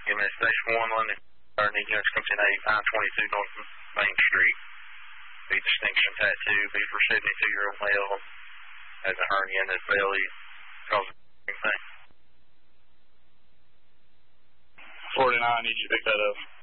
EMS Station 1, London. Our need units comes in 922 North Main Street. B distinction tattoo. B for 72-year-old male. Has a hernia in his belly. Causing thing. 49, need you to pick that up.